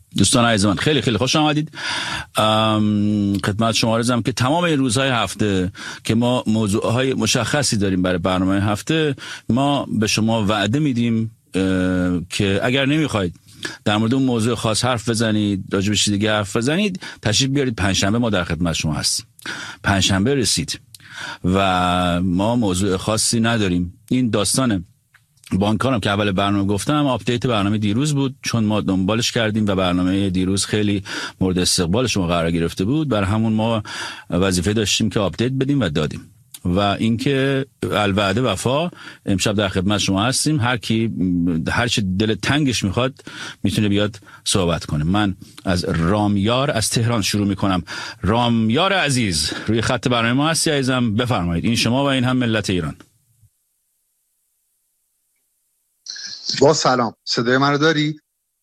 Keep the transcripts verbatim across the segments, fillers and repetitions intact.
دوستان عزیز من خیلی خیلی خوش آمدید. خدمت شما عرضم که تمام این روزهای هفته که ما موضوعهای مشخصی داریم برای برنامه هفته، ما به شما وعده میدیم که اگر نمیخواید در مورد اون موضوع خاص حرف بزنید، راجع به چیز دیگه حرف بزنید، تشریف بیارید پنجشنبه ما در خدمت شما هستیم. پنجشنبه رسید و ما موضوع خاصی نداریم. این داستانه بانکارم که اول برنامه گفتم، آپدیت برنامه دیروز بود، چون ما دنبالش کردیم و برنامه دیروز خیلی مورد استقبال شما قرار گرفته بود، بر همون ما وظیفه داشتیم که آپدیت بدیم و دادیم. و اینکه الوعده وفا، امشب در خدمت شما هستیم. هر کی هر چه دل تنگش میخواد میتونه بیاد صحبت کنه. من از رامیار از تهران شروع میکنم. رامیار عزیز، روی خط برنامه ما هستی عزیزم، بفرمایید. این شما و این هم ملت ایران. با سلام، صدای من رو دارید؟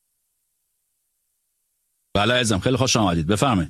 بله عزیزم، خیلی خوش آمدید، بفرمایید.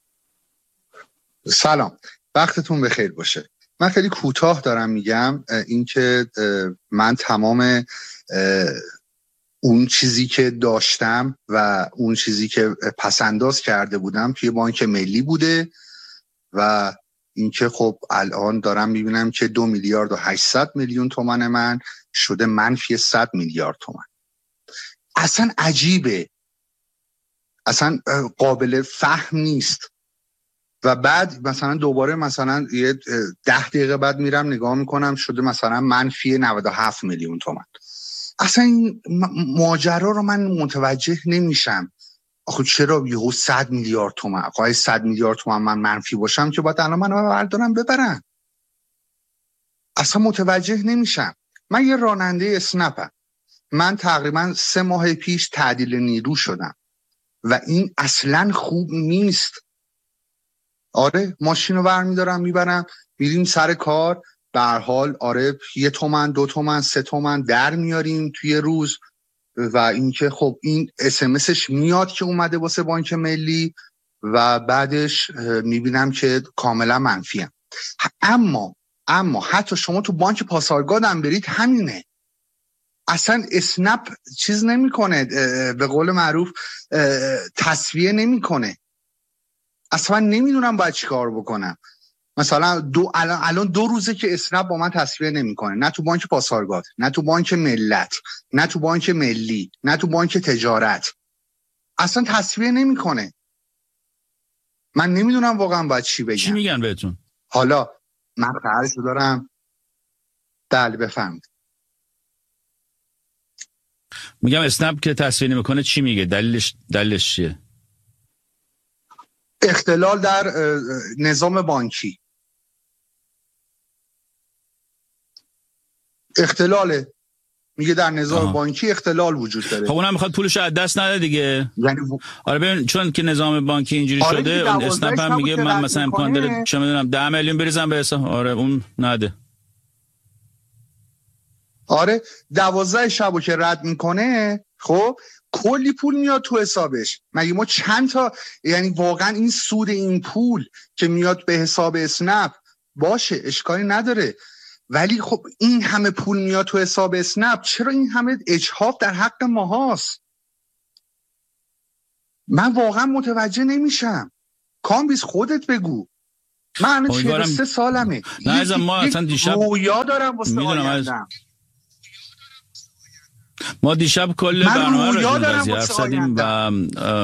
سلام، وقتتون بخیر باشه. من خیلی کوتاه دارم میگم اینکه من تمام اون چیزی که داشتم و اون چیزی که پسنداز کرده بودم توی بانک ملی بوده و اینکه خب الان دارم میبینم که دو میلیارد و هشتصد میلیون تومان من شده منفی صد میلیارد تومان. اصلا عجیبه، اصلا قابل فهم نیست. و بعد مثلا دوباره مثلا یه ده دقیقه بعد میرم نگاه میکنم شده مثلا منفی نود و هفت میلیون تومان. اصلا این ماجرا رو من متوجه نمیشم. آخه چرا یهو صد میلیارد تومان؟ آخه صد میلیارد تومان من منفی باشم که باید الان من بردارم ببرم. اصلا متوجه نمیشم. من یه راننده اسنپم. من تقریبا سه ماه پیش تعدیل نیرو شدم و این اصلا خوب نیست. آره، ماشین رو برمیدارم میبرم، میریم سر کار، به هر حال آره یه تومن دو تومن سه تومن در میاریم توی روز. و اینکه خب این اس ام اسش میاد که اومده واسه بانک ملی و بعدش میبینم که کاملا منفیم. اما اما حتی شما تو بانک پاسارگاد هم برید همینه. اصلا اسنپ چیز نمیکنه، به قول معروف تسویه نمیکنه. اصلا نمیدونم باید چی کار بکنم. مثلا دو الان الان دو روزه که اسنپ با من تسویه نمیکنه، نه تو بانک پاسارگاد، نه تو بانک ملت، نه تو بانک ملی، نه تو بانک تجارت. اصلا تسویه نمیکنه. من نمیدونم واقعا باید چی بگم. چی میگن بهتون؟ حالا من قرض دارم. بله بفهمید. میگم اسنپ که تسویه نمیکنه چی میگه؟ دلیلش دلیلش چیه؟ اختلال در نظام بانکی. اختلاله. میگه در نظام آها. بانکی اختلال وجود داره. خب اونم میخواد پولش از دست نده دیگه. یعنی و... آره ببین، چون که نظام بانکی اینجوری آره شده، اون اسنپ هم میگه من مثلا امکان داره چه میدونم ده میلیون بریزم به حساب. آره اون نده. آره دوازده شبو که رد میکنه، خب کلی پول میاد تو حسابش. مگه ما چند تا، یعنی واقعا این سود این پول که میاد به حساب اسنپ باشه اشکالی نداره، ولی خب این همه پول میاد تو حساب اسنپ، چرا این همه اجحاف در حق ماهاست؟ من واقعا متوجه نمیشم. کامبیز خودت بگو. من چهل و سه سالمه. نه ازم ما اصلا دیشب رویا دارم واسه آیندم. ما دیشب کل برنامه رو راجع حرف زدیم و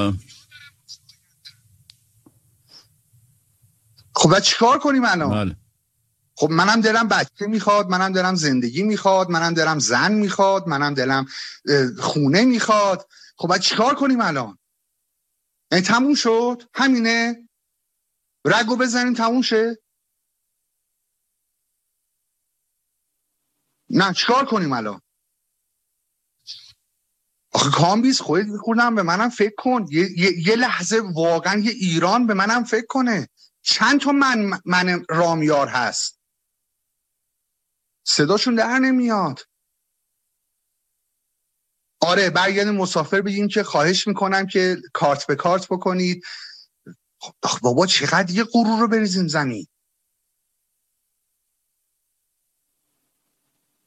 خب چیکار کنیم الان؟ خب منم دلم بچه میخواد، منم دلم زندگی میخواد، منم دلم زن میخواد، منم دلم خونه میخواد. خب چیکار کنیم الان؟ این تموم شد؟ همینه؟ رگو بزنیم تموم شه؟ نه چیکار کنیم الان؟ آخه کامبیز خودت میخوردم به منم فکر کن. یه،, یه،, یه لحظه واقعا یه ایران به منم فکر کنه. چند تا من من رامیار هست، صداشون در نمیاد. آره برگردیم مسافر بگیم که خواهش میکنم که کارت به کارت بکنید. خب بابا چقدر یه غرور رو بریزیم زمین.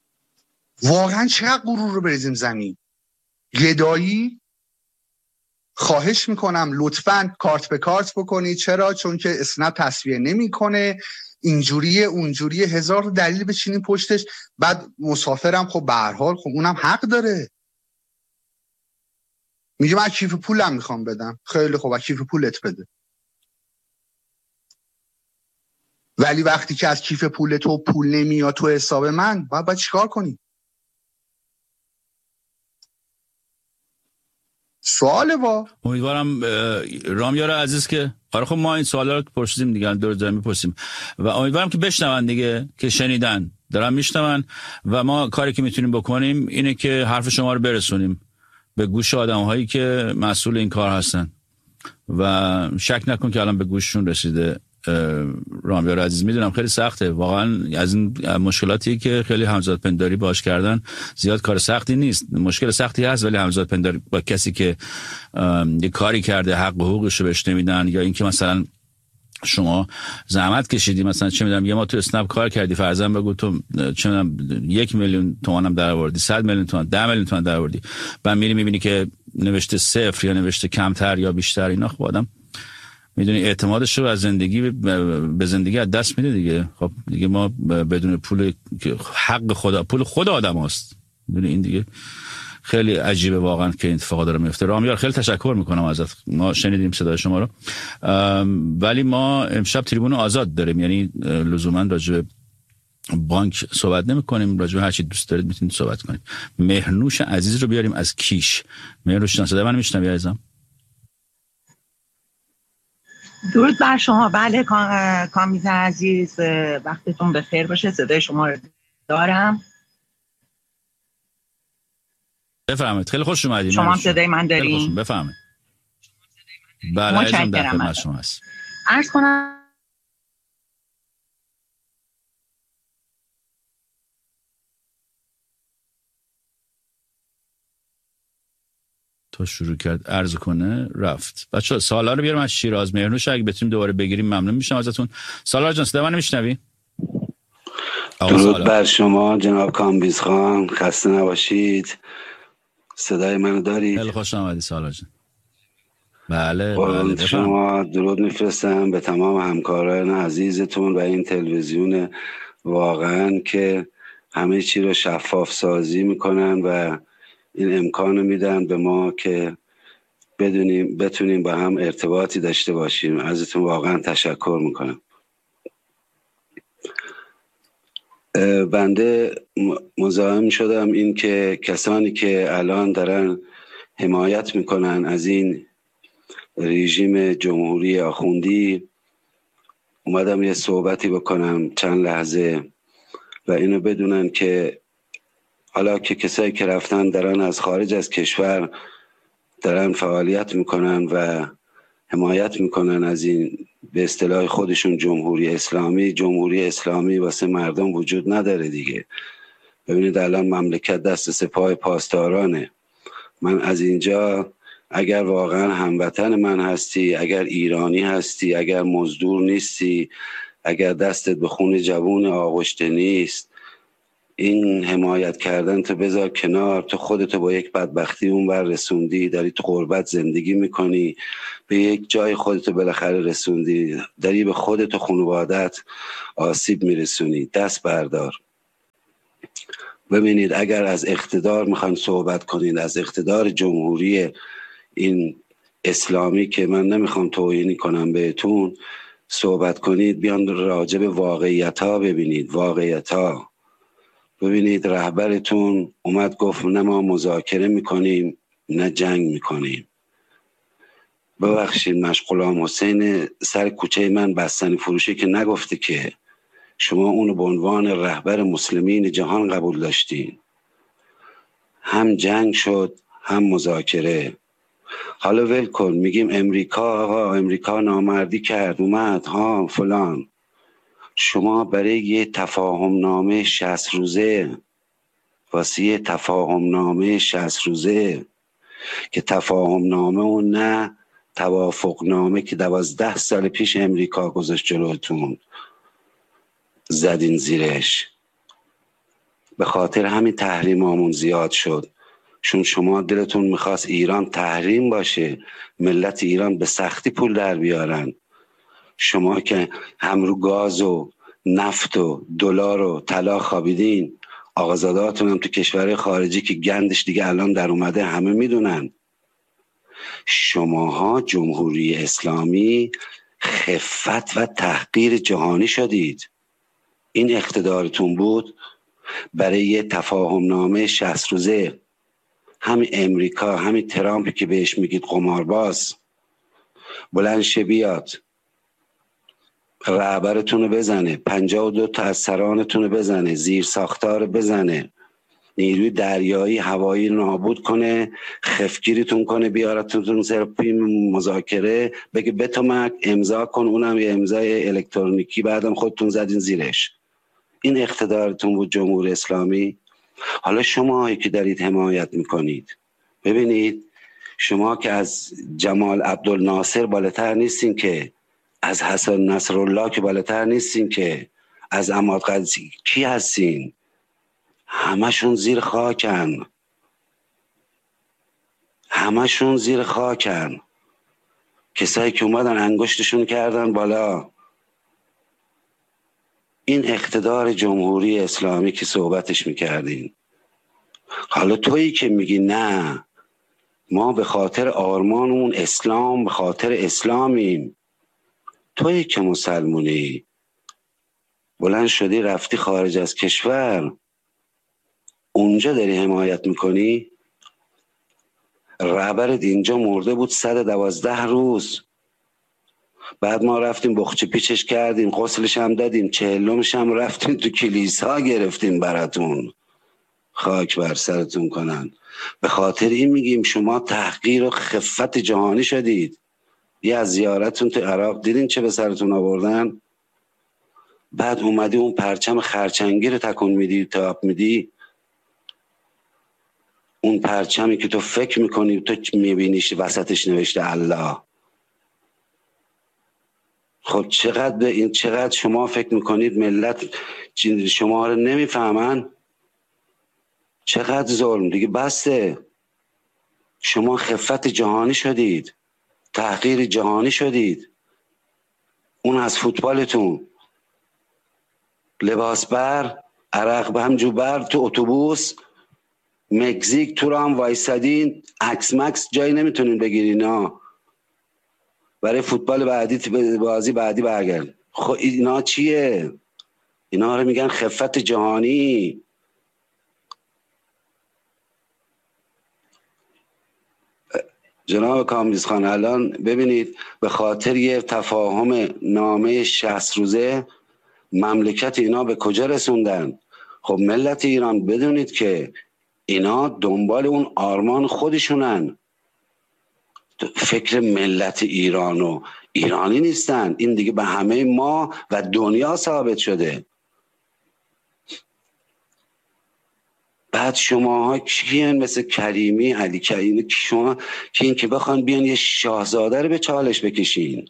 واقعا چقدر غرور رو بریزیم زمین. گدایی خواهش میکنم لطفاً کارت به کارت بکنید. چرا؟ چون که اسنپ تصفیه نمیکنه، اینجوریه اونجوریه، هزار دلیل بچینیم پشتش. بعد مسافرم خب به هر حال خب اونم حق داره، میگه من کیف پولم میخوام بدم. خیلی خوب، کیف پولت بده. ولی وقتی که از کیف پول تو پول نمیاد تو حساب من، باید باید چیکار کنی؟ سواله با امیدوارم رامیار عزیز که آره خب ما این سوالا رو پرسیدیم دیگه، دور دور میپرسیم و امیدوارم که بشنون دیگه، که شنیدن دارن میشنون و ما کاری که میتونیم بکنیم اینه که حرف شما رو برسونیم به گوش آدم‌هایی که مسئول این کار هستن و شک نکن که الان به گوششون رسیده. رامیار عزیز میدونم خیلی سخته واقعا، از این مشکلاتی که خیلی همزاد پنداری باش کردن زیاد کار سختی نیست، مشکل سختی هست ولی همزاد پنداری با کسی که یه کاری کرده حق و حقوقش رو بهش نمیدن، یا اینکه مثلا شما زحمت کشیدی مثلا چه میدونم یه ما تو اسنپ کار کردی فرضاً بگو تو چه میدونم یک میلیون تومانم درآوردی، صد میلیون تومان، ده میلیون تومان درآوردی، بعد میری میبینی که نوشته صفر یا نوشته کمتر یا بیشتر، اینا خب آدم میدونی اعتمادش رو از زندگی به زندگی از دست میده دیگه. خب دیگه ما بدون پول حق خدا، پول خود آدم هست، میدونی این دیگه خیلی عجیبه واقعا که این اتفاقا داره میفته. رامیار خیلی تشکر میکنم ازت، ما شنیدیم صدای شما رو، ولی ما امشب تریبون آزاد داریم، یعنی لزوما راجع به بانک صحبت نمی کنیم، راجع به هر چی دوست دارید میتونید صحبت کنید. مهرنوش عزیز رو بیاریم از کیش. مهرنوش صدای من میشنوی عزیزم؟ درود بر شما. بله کامیز عزیز، وقتتون بخیر باشه. صدای شما رو دارم. بفرمایید. خیلی خوش اومدید. شما هم صدای من دارین؟ بفرمایید. بله عزیزم در خدمت شما هست. عرض کنم تا شروع کرد عرض کنه رفت. بچه سالار رو بیارم از شیراز. مهرنوش اگه بتونیم دوباره بگیریم ممنون میشم ازتون. سالار جان صدا من میشنوی؟ درود بر شما جناب کامبیز خان، خسته نباشید. صدای منو دارید؟ خیلی خوش آمدید سالار جان. بله بله بله شما درود میفرستم به تمام همکاران عزیزتون و این تلویزیون واقعا که همه چی رو شفاف سازی میکنن و این امکانو میدن به ما که بدونیم بتونیم با هم ارتباطی داشته باشیم. ازتون واقعا تشکر میکنم. بنده مزاحم شدم این که کسانی که الان دارن حمایت میکنن از این رژیم جمهوری آخوندی، اومدم یه صحبتی بکنم چند لحظه و اینو بدونن که حالا که کسایی که رفتن دارن از خارج از کشور دارن فعالیت میکنن و حمایت میکنن از این به اصطلاح خودشون جمهوری اسلامی. جمهوری اسلامی واسه مردم وجود نداره دیگه. ببینید الان مملکت دست سپاه پاسدارانه. من از اینجا اگر واقعا هموطن من هستی، اگر ایرانی هستی، اگر مزدور نیستی، اگر دستت به خون جوون آغشته نیست، این حمایت کردن تو بذار کنار. تو خودتو با یک بدبختی اون بر رسوندی، داری تو غربت زندگی میکنی، به یک جای خودتو بالاخره رسوندی، داری به خودت و خانوادت آسیب میرسونی. دست بردار. ببینید اگر از اقتدار میخوان صحبت کنید، از اقتدار جمهوری این اسلامی که من نمیخوام توهینی کنم بهتون صحبت کنید، بیان راجع به واقعیت ها ببینید. واقعیت ها ببینید رهبرتون اومد گفت نه ما مذاکره میکنیم نه جنگ میکنیم. ببخشید مشغولام حسین سر کوچه من بستنی فروشی که نگفته که شما اونو به عنوان رهبر مسلمین جهان قبول داشتین. هم جنگ شد هم مذاکره. حالا ول کن، میگیم امریکا، آقا امریکا نامردی کرد اومد ها فلان. شما برای یه تفاهم نامه شصت روزه، واسه یه تفاهم نامه شصت روزه که تفاهم نامه و نه توافق نامه که دوازده سال پیش امریکا گذاشت جلوتون، زدین زیرش. به خاطر همین تحریمامون زیاد شد. چون شما دلتون میخواست ایران تحریم باشه، ملت ایران به سختی پول در بیارن. شما که هم رو گاز و نفت و دلار و طلا خوابیدین، آقازادهاتون هم تو کشور خارجی که گندش دیگه الان در اومده همه میدونن. شماها جمهوری اسلامی خفت و تحقیر جهانی شدید. این اقتدارتون بود برای یه تفاهم نامه شصت روزه. همین امریکا، همین ترامپی که بهش میگید قمارباز، بلند شه بیاد رهبرتون رو بزنه، پنجاه و دو تا از سرانتون رو بزنه، زیر ساختار بزنه، نیروی دریایی هوایی نابود کنه، خفگیریتون کنه، بیارتون سر پیم مذاکره، بگه بتومک امضا کن، اونم یه امضای الکترونیکی، بعدم خودتون زدین زیرش. این اقتدارتون بود جمهوری اسلامی. حالا شما که دارید حمایت میکنید، ببینید شما که از جمال عبدالناصر بالاتر نیستین، که از حسن نصرالله که بالاتر نیستین، که از عماد قدسی کی هستین؟ همشون زیر خاکن، همشون زیر خاکن. کسایی که اومدن انگشتشون کردن بالا. این اقتدار جمهوری اسلامی که صحبتش میکردین. حالا تویی که میگی نه ما به خاطر آرمانمون اسلام، به خاطر اسلامیم، تویی که مسلمونی بلند شدی رفتی خارج از کشور، اونجا داری حمایت میکنی. رهبرت اینجا مرده بود صد و دوازده روز، بعد ما رفتیم بخچه پیچش کردیم، غسلش هم دادیم، چهلمش هم رفتیم تو کلیسا گرفتیم براتون، خاک بر سرتون کنن. به خاطر این میگیم شما تحقیر و خفت جهانی شدید. یه از زیارتون تو عراق دیدین چه به سرتون آوردن؟ بعد اومدی اون پرچم خرچنگی رو تکون میدی، تاپ میدی، اون پرچمی که تو فکر میکنی تو میبینیش وسطش نوشته الله. خب چقدر به این، چقدر شما فکر میکنید ملت شما رو نمیفهمن؟ چقدر ظلم دیگه، بسته. شما خفت جهانی شدید، تحقیر جهانی شدید. اون از فوتبالتون، لباس بر، عرق به هم جوبر، تو اتوبوس مکزیک تو رو هم وایسادین، عکس مکس جایی نمیتونین بگیرین ها، برای فوتبال بعدی، بازی بعدی برگرد. خب اینا چیه؟ اینا رو میگن خفت جهانی. جناب کامبیز خان الان ببینید به خاطر یه تفاهم نامه شصت روزه مملکت اینا به کجا رسوندن؟ خب ملت ایران بدونید که اینا دنبال اون آرمان خودشونن، فکر ملت ایران و ایرانی نیستن. این دیگه به همه ما و دنیا ثابت شده. بعد شماها کیین مثل کریمی، علی کریمی، شما کیین که بخوان بیان یه شاهزاده رو به چالش بکشین؟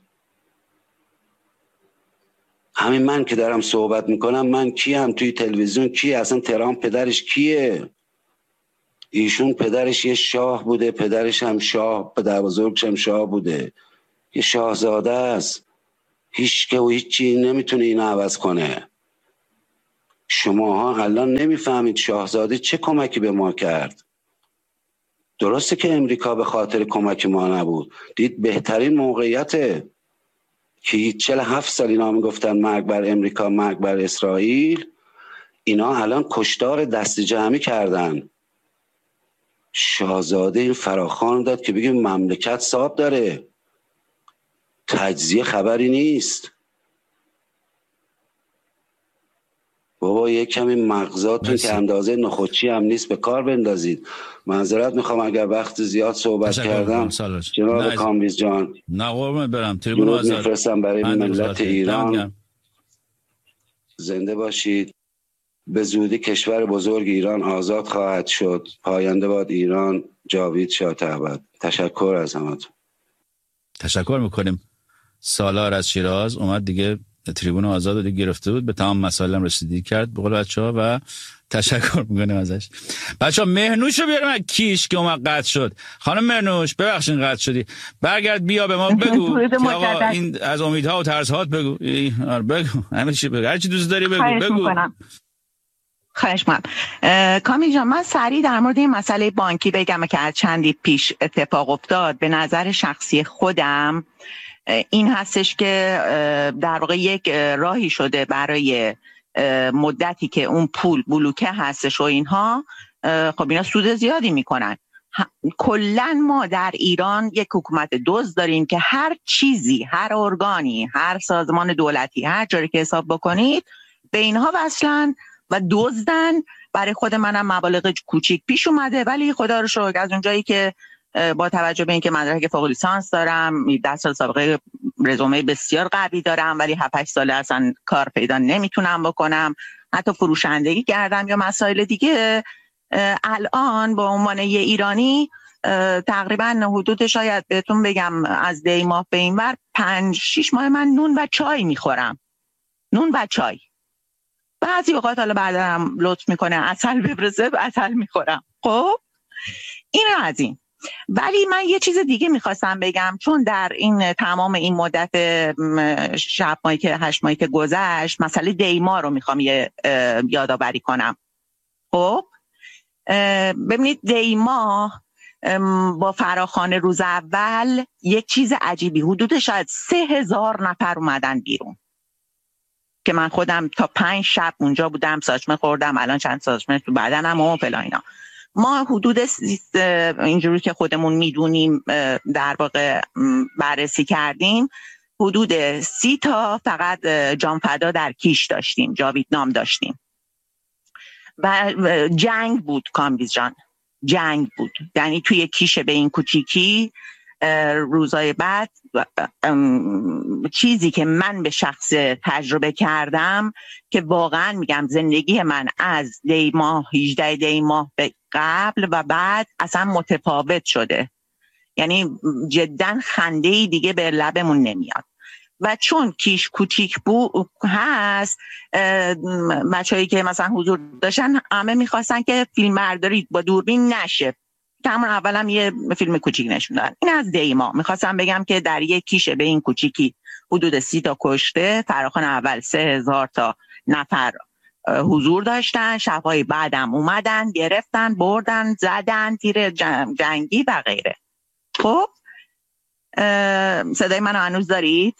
همین من که دارم صحبت میکنم، من کیم توی تلویزیون؟ کیه اصلا؟ ترامپ پدرش کیه؟ ایشون پدرش یه شاه بوده، پدرش هم شاه، پدر بزرگش هم شاه بوده، یه شاهزاده است. هیچ که و هیچی نمیتونه اینو عوض کنه. شماها الان نمیفهمید شاهزاده چه کمکی به ما کرد. درسته که امریکا به خاطر کمک ما نبود، دید بهترین موقعیته که چهل و هفت سال اینا میگفتن مرگ بر امریکا، مرگ بر اسرائیل، اینا الان کشتار دست جمعی کردن. شاهزاده این فراخوان داد که بگیم مملکت صاحب داره، تجزیه خبری نیست. بابا یک کمی مغزاتون که اندازه نخودچی هم نیست به کار بندازید. معذرت میخوام اگر وقت زیاد صحبت کردم جناب کامبیز جان. نه قربونت برم. تریبون آزاد میفرستم برای ملت ایران. زنده باشید. به زودی کشور بزرگ ایران آزاد خواهد شد. پاینده باد ایران. جاوید شاه ابد. تشکر از همتون. تشکر میکنیم. سالار از شیراز اومد دیگه تریبون آزاد رو گرفته بود، به تمام مسائل هم رسیدگی کرد به قول بچه‌ها و تشکر میکنم ازش. بچه‌ها مهنوش رو بیارم از کیش که اومد قطع شد. خانم مهنوش ببخشید قطع شدی، برگرد بیا به ما بگو که آقا این از امیدها و ترس‌هات بگو. بگو همه چی بگو، هر چی دوست داری بگو. خواهش بگو میکنم. خواهش میکنم. کامیل جان، من سریع در مورد این مسئله بانکی بگم که از چندی پیش اتفاق افتاد. به نظر شخصی خودم این هستش که در واقع یک راهی شده برای مدتی که اون پول بلوکه هستش و اینها، خب اینا سود زیادی میکنن. کلن ما در ایران یک حکومت دزد داریم که هر چیزی، هر ارگانی، هر سازمان دولتی، هر جایی که حساب بکنید به اینها وصلن و دزدن. برای خود منم مبالغ کوچیک پیش اومده، ولی خدا رو شکر از اونجایی که با توجه به اینکه مدرک فوق لیسانس دارم، ده سال سابقه رزومه بسیار قوی دارم، ولی هفت هشت ساله اصلا کار پیدا نمیتونم بکنم، حتی فروشندگی کردم یا مسائل دیگه، الان با عنوان یه ایرانی تقریبا حدود شاید بهتون بگم از دی ماه به این ور پنج شیش ماه من نون و چای میخورم. نون و چای. بعضی اوقات حالا بعدم لطف میکنه عسل ببرزه، عسل میخورم. خب این از این. ولی من یه چیز دیگه میخواستم بگم، چون در این تمام این مدت شب ماهی که هشت ماهی که گذشت مسئله دیما رو میخوام یه یادآوری کنم. خب ببینید دیما با فراخوان روز اول یک چیز عجیبی، حدود شاید سه هزار نفر اومدن بیرون که من خودم تا پنج شب اونجا بودم، ساچمه خوردم، الان چند ساچمه تو بدنم و فلان اینا. ما حدود اینجوری که خودمون میدونیم در واقع بررسی کردیم، حدود سی تا فقط جانفدا در کیش داشتیم، جاویدنام داشتیم و جنگ بود. کامبیز جان جنگ بود، یعنی توی کیش به این کوچیکی. روزای بعد چیزی که من به شخص تجربه کردم که واقعا میگم زندگی من از دی ماه هجده دی ماه به قبل و بعد اصلا متفاوت شده، یعنی جدا خنده‌ای دیگه به لبمون نمیاد. و چون کیش کوچیک بود هست، بچه‌هایی که مثلا حضور داشتن همه میخواستن که فیلم برداری با دوربین نشه، که همون اولم یه فیلم کوچیک نشون دادن. این از دیما میخواستم بگم که در یک کیشه به این کوچیکی حدود سی تا کشته، فراخوان اول سه هزار تا نفر حضور داشتن، شبهای بعدم اومدن گرفتن بردن زدن تیر جنگی و غیره. خب صدای منو هنوز دارید؟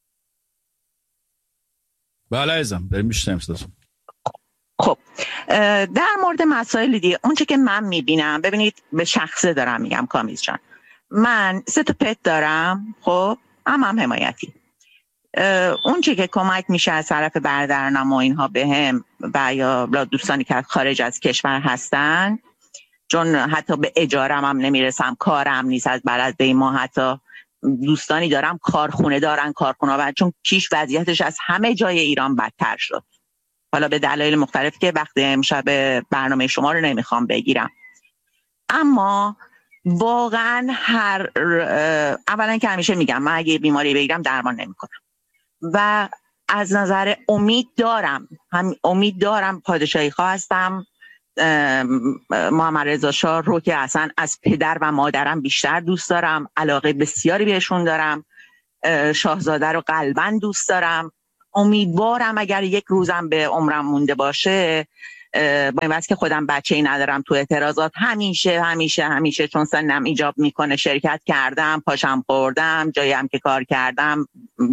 بله عزیزم بریم میشتم صداتون. خب در مورد مسائل دیگه اونچه که من میبینم، ببینید به شخصه دارم میگم کامیز جان، من سه تا پت دارم، خب هم هم حمایتی. اونچه که کمک میشه از طرف برادرانم و اینها بهم و یا دوستانی که خارج از کشور هستن، چون حتی به اجارم هم نمیرسم، کارم نیست از بعد ما، حتی دوستانی دارم کارخونه دارن، کارخونه و چون کیش وضعیتش از همه جای ایران بدتر شد، حالا به دلایل مختلف که وقت امشب برنامه شما رو نمیخوام بگیرم. اما واقعا هر اولا که همیشه میگم من اگه بیماری بگیرم درمان نمیکنم و از نظر امید دارم، هم امید دارم پادشاهی خواه هستم، محمد رضا شاه رو که اصلا از پدر و مادرم بیشتر دوست دارم، علاقه بسیاری بهشون دارم، شاهزاده رو قلباً دوست دارم. امیدوارم اگر یک روزم به عمرم مونده باشه، با این واسه که خودم بچه‌ای ندارم، تو اعتراضات همیشه همیشه همیشه چون سنم ایجاب میکنه شرکت کردم، پاشم خوردم، جایی هم که کار کردم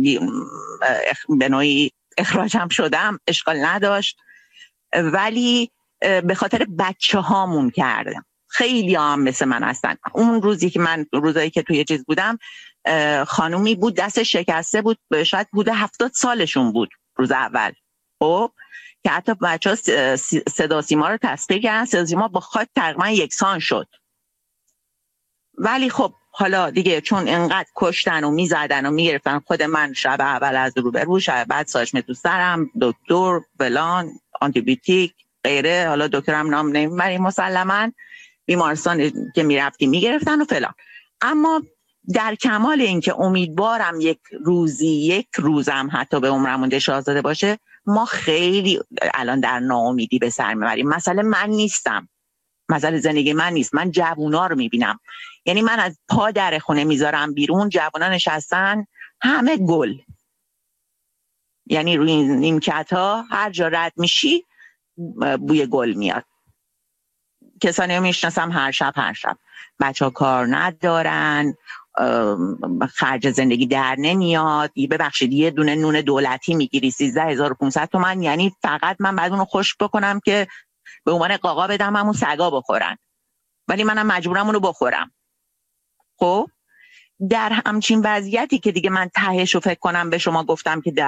به نوعی اخراجم شدم، اشکال نداشت، ولی به خاطر بچه هامون کردم. خیلی هم مثل من هستن. اون روزی که من روزایی که توی چیز بودم، خانومی بود دست شکسته بود، شاید بوده هفتاد سالشون بود روز اول، خب که حتی بچه ها صدا سیما رو تصدیق کردن، صدا سیما با خاک تقریبا یکسان شد. ولی خب حالا دیگه چون انقدر کشتن و میزدن و میگرفتن، خود من شب اول از رو به رو، شب بعد ساچمه تو سرم، دکتر فلان آنتی بیوتیک غیره، حالا دکترم نام نمیبریم مسلما، بیمارستان که میرفتی میگرفتن و فلان. اما در کمال اینکه امیدوارم یک روزی یک روزم حتی به عمرم مونده شاهزاده باشه، ما خیلی الان در ناامیدی به سر میبریم. مسئله من نیستم، مسئله زندگی من نیست، من جوونا رو میبینم. یعنی من از پا در خونه میذارم بیرون، جوونا نشستن همه گل، یعنی روی این نیمکت ها هر جا رد میشی بوی گل میاد. کسانی رو میشناسم هر شب هر شب بچه ها کار ندارن، خرج زندگی در نمیاد. ببخشید یه دونه نون دولتی میگیری سیزده هزار و پانصد تومن، یعنی فقط من بعد اونو خشک بکنم که به عنوان قاقا بدم همون سگا بخورن، ولی منم مجبورم اونو بخورم. خب در همچین وضعیتی که دیگه من تهشو فکر کنم به شما گفتم که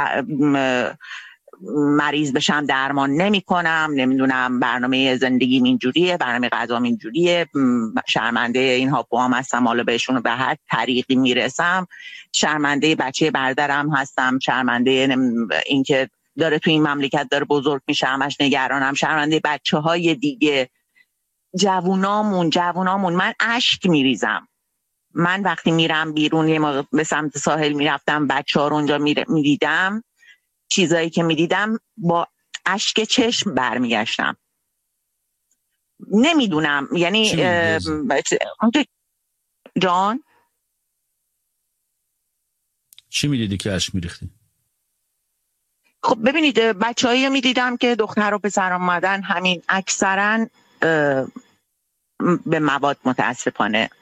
مریض بشم درمان نمی کنم، نمیدونم برنامه زندگیم اینجوریه، برنامه غذام اینجوریه، شرمنده این هاپوام هستم، حالا بهشون به هر طریقی میرسم، شرمنده بچه برادرم هستم، شرمنده این که داره تو این مملکت داره بزرگ میشه همش نگرانم، شرمنده بچه های دیگه، جوونامون جوونامون من اشک میریزم. من وقتی میرم بیرون یه موقع به سمت ساحل میرفتم، بچه ها رو اونجا میدیدم، چیزایی که میدیدم با اشک چشم برمیگشتم. نمیدونم یعنی جان چی میدیدی که اشک میریختی؟ خب ببینید بچه هایی میدیدم که دختر و پسر آمدن، همین اکثرا به مواد متاسفانه،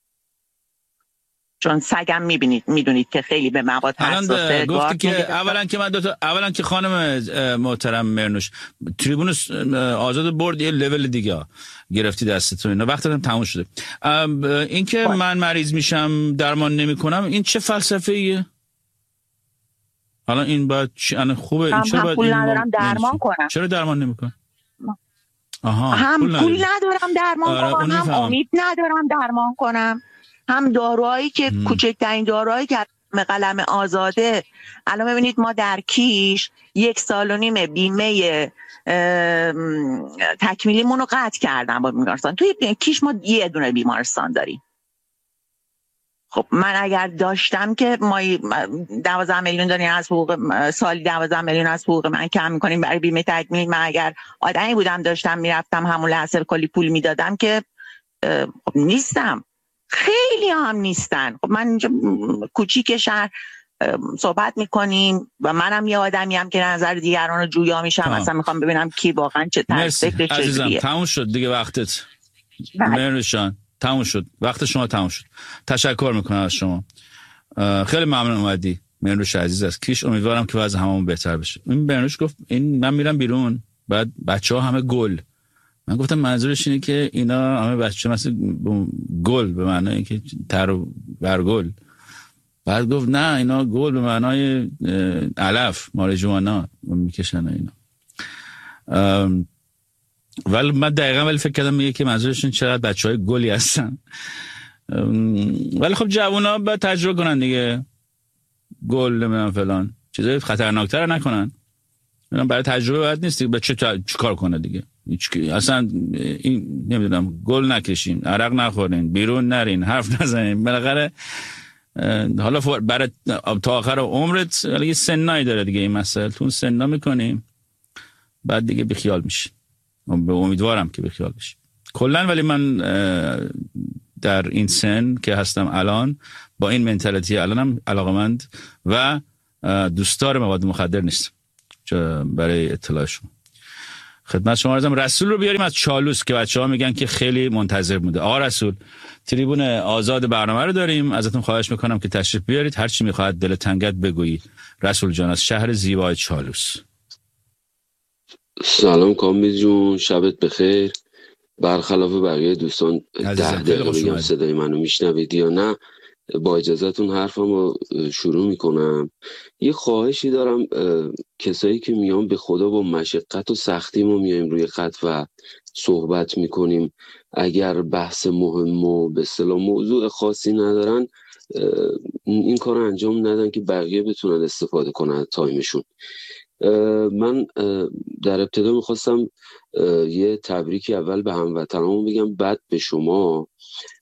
چون سگم میبینید میدونید که خیلی به مواد حساسه. گفتی که اولا که من دو تا اولا که خانم محترم مرنوش تریبون آزاد برد یه لول دیگه گرفتی دستتون، اینا وقتتون تموم شده. این که من مریض میشم درمان نمیکنم، این چه فلسفه ایه؟ حالا این باید چی خوبه؟ این چرا باید پول ندارم درمان کنم؟ چرا درمان نمیکنم؟ آها هم پول, پول ندارم درمان آره کنم، هم امید ندارم درمان کنم، هم داروهایی که کوچکترین داروهایی که قلم آزاده. الان ببینید ما در کیش یک سال و نیم بیمه تکمیلیمون رو قطع کردن با بیمارستان. توی کیش ما یه دونه بیمارستان داریم. خب من اگر داشتم که ما دوازده میلیون داریم از حقوق سالی، دوازده میلیون از حقوق من کم میکنیم برای بیمه تکمیلی. من اگر آدمی بودم داشتم میرفتم همون لحظه کلی پول میدادم که خب نیستم، خیلی هم نیستن. خب من اینجا کوچیک شهر صحبت میکنیم و منم یه آدمی هم که نظر دیگران رو جویا میشم، اصلا میخوام ببینم کی واقعا چه طرز فکرش چجوریه. عزیزم تموم شد دیگه وقتت. مرنوشان تموم شد، وقت شما تموم شد. تشکر میکنم از شما، خیلی ممنون اومدی مرنوش عزیز از کیش. امیدوارم که وضع همون بهتر بشه. این مرنوش گفت این من میرم بیرون بعد بچه‌ها همه گل. من گفتم منظورش اینه که اینا همه بچه مثل گل به معنای اینکه تر و برگل. بعد گفت نه اینا گل به معنای علف ماریجوانا میکشن اینا. ولی من دقیقا ولی فکر کردم میگه که منظورشون چقدر بچه های گلی هستن. ولی خب جوونا باید تجربه کنن دیگه، گل نمیدونم فلان چیزای خطرناکتر نکنن. برای تجربه باید نیست به چه تا... کار کنه دیگه. اصلا این نمیدونم گل نکشین، عرق نخورین، بیرون نرین، حرف نزنین. بالاخره حالا برای تا آخر عمرت یه سنایی داره دیگه این مسئله، تو سنا میکنیم بعد دیگه بیخیال میشی. به امیدوارم که بیخیال بشی کلا. ولی من در این سن که هستم الان با این منتالیتی الانم علاقمند و دوستدار مواد مخدر نیستم. برای اطلاع شما خدمت شما عرضم. رسول رو بیاریم از چالوس که بچه‌ها میگن که خیلی منتظر بوده. آقا رسول تریبون آزاد برنامه رو داریم، ازتون خواهش میکنم که تشریف بیارید، هر چی میخواهد دل تنگت بگویی. رسول جان از شهر زیبای چالوس. سلام کامبیز جون، شبت بخیر. برخلاف بقیه دوستان ده دقیقه بگم صدای منو میشنوید یا نه، با اجازهتون حرفم رو شروع میکنم. یه خواهشی دارم، کسایی که میان به خدا با مشقت و سختی ما میایم روی خط و صحبت میکنیم، اگر بحث مهم و به اصطلاح موضوع خاصی ندارن این کار رو انجام ندن که بقیه بتونن استفاده کنن از تایمشون. من در ابتدا میخواستم یه تبریکی اول به هموطنامون بگم، بعد به شما.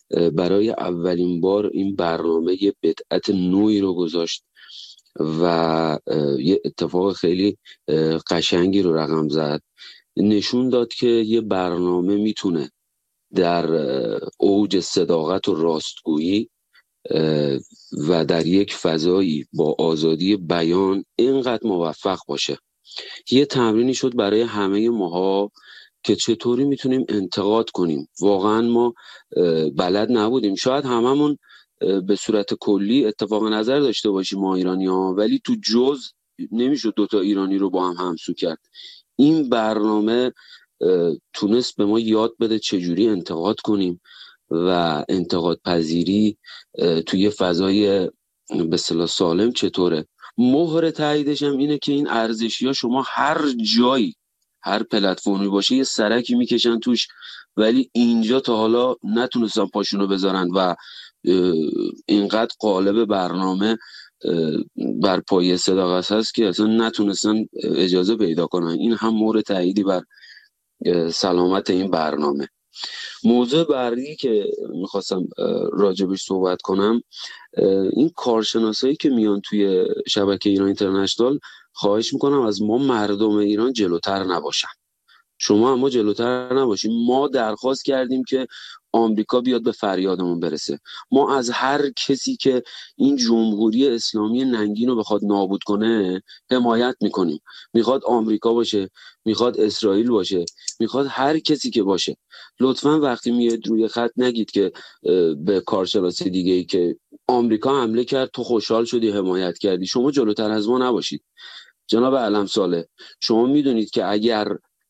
برای اولین بار این برنامه یه بدعت نوعی رو گذاشت و یه اتفاق خیلی قشنگی رو رقم زد. نشون داد که یه برنامه میتونه در اوج صداقت و راستگویی و در یک فضایی با آزادی بیان اینقدر موفق باشه. یه تمرینی شد برای همه ماها که چطوری میتونیم انتقاد کنیم. واقعا ما بلد نبودیم، شاید هممون به صورت کلی اتفاق نظر داشته باشیم ما ایرانی ها، ولی تو جز نمیشد دوتا ایرانی رو با هم همسو کرد. این برنامه تونست به ما یاد بده چجوری انتقاد کنیم و انتقاد پذیری توی فضای به اصطلاح سالم چطوره. مهر تاییدش هم اینه که این ارزشی ها شما هر جایی هر پلتفرمی باشه یه سرکی میکشن توش، ولی اینجا تا حالا نتونستن پاشونو بذارن و اینقدر قالب برنامه بر پایه صداقت هست که اصلا نتونستن اجازه پیدا کنن. این هم مهر تاییدی بر سلامت این برنامه. موضوع بعدی که میخواستم راجبش صحبت کنم، این کارشناسایی که میان توی شبکه ایران اینترنشنال، خواهش میکنم از ما مردم ایران جلوتر نباشن. شما اما جلوتر نباشیم. ما درخواست کردیم که آمریکا بیاد به فریادمون برسه. ما از هر کسی که این جمهوری اسلامی ننگین رو بخواد نابود کنه حمایت میکنیم. میخواد آمریکا باشه، میخواد اسرائیل باشه، میخواد هر کسی که باشه. لطفاً وقتی میاد روی خط نگید که به کارشناسی دیگه ای که آمریکا حمله کرد تو خوشحال شدی حمایت کردی. شما جلوتر از ما نباشید. جناب علم صالح، شما میدونید که اگر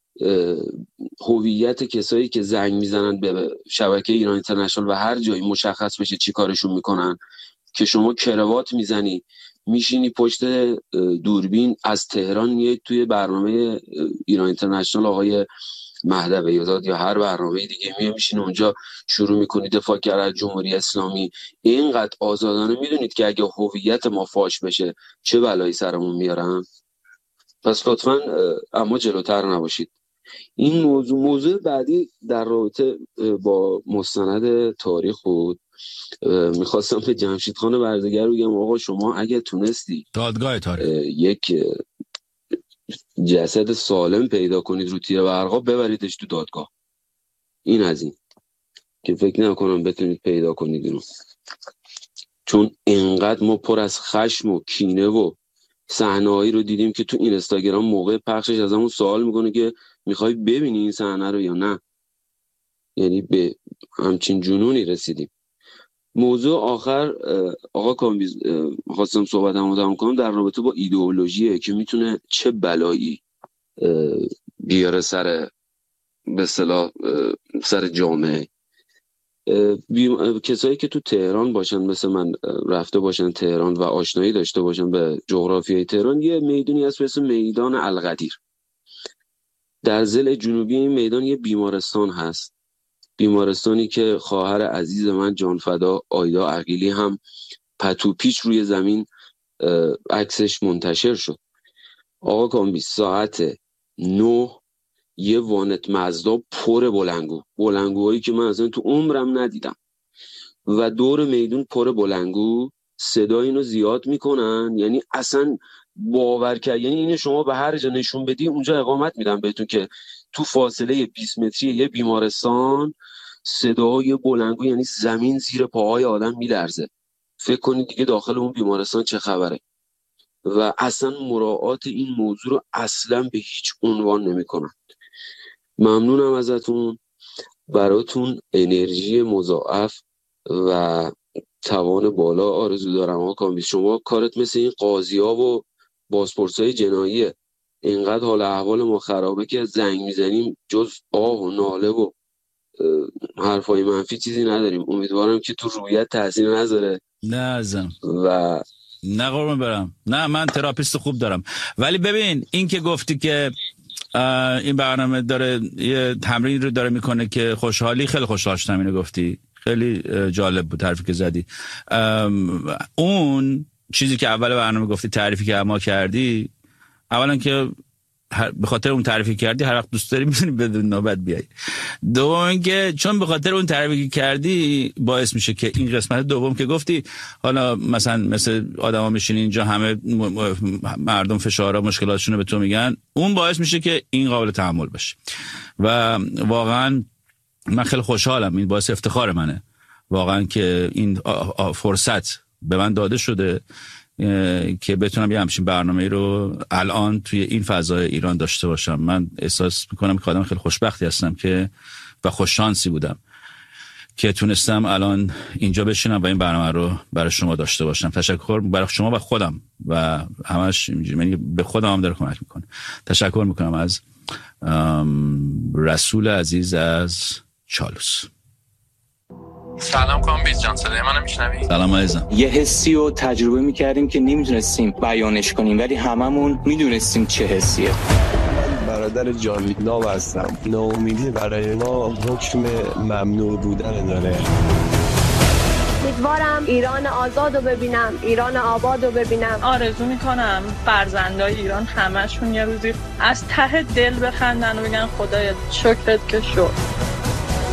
هویت کسایی که زنگ میزنن به شبکه ایران اینترنشنال و هر جایی مشخص بشه چی کارشون میکنن، که شما کروات میزنی میشینی پشت دوربین از تهران میای توی برنامه ایران اینترنشنال آقای مهدی بیضاد یا هر برنامه دیگه میای میشینی اونجا شروع میکنی دفاع کردن از جمهوری اسلامی اینقدر آزادانه، میدونید که اگه هویت ما فاش بشه چه بلایی سرمون میارن؟ پس لطفاً اما جلوتر نباشید. این موضوع موضوع بعدی در رابطه با مستند تاریخ بود. میخواستم به جمشید خان برزگر بگم آقا شما اگه تونستی دادگاه تاریخ یک جسد سالم پیدا کنید رو تیر برقا ببریدش تو دادگاه. این از این که فکر نکنم بتونید پیدا کنید اینو، چون اینقدر ما پر از خشم و کینه و صحنه‌هایی رو دیدیم که تو اینستاگرام موقع پخشش از همون سوال میکنه که میخوای ببینی این صحنه رو یا نه. یعنی به همچین جنونی رسیدیم. موضوع آخر آقا کامبیز خواستم صحبتمو تمام کنم در رابطه با ایدئولوژیه که میتونه چه بلایی بیاره سر به اصطلاح سر جامعه. کسایی که تو تهران باشن مثل من، رفته باشن تهران و آشنایی داشته باشن به جغرافیای تهران، یه میدونی هست مثل میدان القدیر. در ضلع جنوبی این میدان یه بیمارستان هست، بیمارستانی که خواهر عزیز من جانفدا آیدا عقیلی هم پتو پیچ روی زمین عکسش منتشر شد. آقا کامبیز ساعت نه یه وانت مزدا پر بلنگو، بلنگوهایی که من اصلا تو عمرم ندیدم و دور میدون پر بلنگو، صدا اینو زیاد میکنن. یعنی اصلا باور کرد، یعنی اینو شما به هر جا نشون بدی اونجا اقامت میدن بهتون که تو فاصله بیست متری یه بیمارستان صدای بلنگو، یعنی زمین زیر پاهای آدم میلرزه. فکر کنید دیگه داخل اون بیمارستان چه خبره. و اصلا مراعات این موضوع رو اصلا به هیچ عنوان نمیکنن. ممنونم ازتون، براتون انرژی مضاعف و توان بالا آرزو دارم. آقا کامبیز شما کارت مثل این قاضی ها و بازپرسای جناییه. اینقدر حال احوال ما خرابه که زنگ میزنیم جز آه و ناله و حرفای منفی چیزی نداریم. امیدوارم که تو رویت تاثیر نذاره. نه ازم و نه قربون برم، نه من تراپیست خوب دارم. ولی ببین این که گفتی که این برنامه داره یه تمرین رو داره میکنه که خوشحالی، خیلی خوشحال شدم اینو گفتی، خیلی جالب بود حرفی که زدی. اون چیزی که اول برنامه گفتی، تعریفی که ما کردی، اولا که به خاطر اون تعریفی کردی هر وقت دوست داری میتونی بدون نوبت بیای. دوم اینکه چون به خاطر اون تعریفی کردی باعث میشه که این قسمت دوم که گفتی حالا مثلا مثل آدما میشینین اینجا همه مردم فشارها مشکلاتشون رو به تو میگن، اون باعث میشه که این قابل تحمل بشه. و واقعا من خیلی خوشحالم، این باعث افتخار منه واقعا که این فرصت به من داده شده که بتونم یه همچین برنامه رو الان توی این فضای ایران داشته باشم. من احساس میکنم که آدم خیلی خوشبختی هستم که و خوش شانسی بودم که تونستم الان اینجا بشینم و این برنامه رو برای شما داشته باشم. تشکر برای شما و خودم و همش یعنی به خودم هم داره کمک میکنه. تشکر میکنم از رسول عزیز از چالوس. سلام کامبیز جان، صدای منو میشنوی؟ سلام عزیزم. یه حسی رو تجربه میکردیم که نمیتونستیم بیانش کنیم ولی هممون میدونستیم چه حسیه. برادر جاویدنام هستم. ناامیدی برای ما حکم ممنوع بودن داره. امیدوارم ایران آزاد رو ببینم، ایران آباد رو ببینم. آرزو میکنم فرزندای ایران همشون یه روزی از ته دل بخندن و بگن خدایا شکرت که شد.